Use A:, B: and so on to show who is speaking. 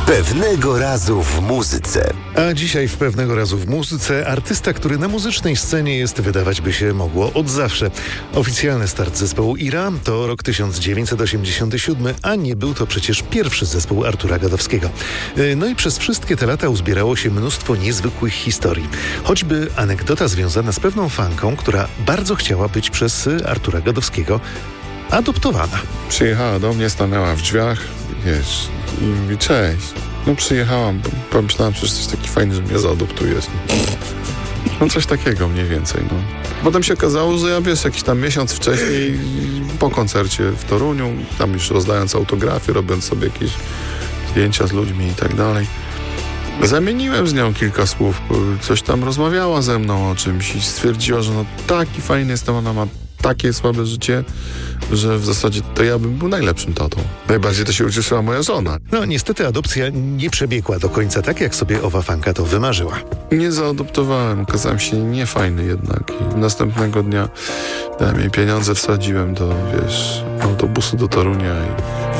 A: Pewnego razu w muzyce.
B: A dzisiaj w Pewnego razu w muzyce artysta, który na muzycznej scenie jest, wydawać by się mogło, od zawsze. Oficjalny start zespołu Ira to rok 1987, a nie był to przecież pierwszy zespół Artura Gadowskiego. No i przez wszystkie te lata uzbierało się mnóstwo niezwykłych historii. Choćby anegdota związana z pewną fanką, która bardzo chciała być przez Artura Gadowskiego adoptowana.
C: Przyjechała do mnie, stanęła w drzwiach, wiesz, i mówi: cześć. No przyjechałam, bo pomyślałam, że jesteś taki fajny, że mnie zaadoptujesz. No coś takiego mniej więcej, no. Potem się okazało, że ja, wiesz, jakiś tam miesiąc wcześniej, po koncercie w Toruniu, tam już rozdając autografy, robiąc sobie jakieś zdjęcia z ludźmi i tak dalej, zamieniłem z nią kilka słów, coś tam rozmawiała ze mną o czymś i stwierdziła, że no taki fajny jestem, ona ma takie słabe życie, że w zasadzie to ja bym był najlepszym tatą. Najbardziej to się ucieszyła moja żona.
B: No niestety adopcja nie przebiegła do końca tak, jak sobie owa fanka to wymarzyła.
C: Nie zaadoptowałem, okazałem się niefajny jednak i następnego dnia dałem jej pieniądze, wsadziłem do, wiesz, autobusu do Torunia i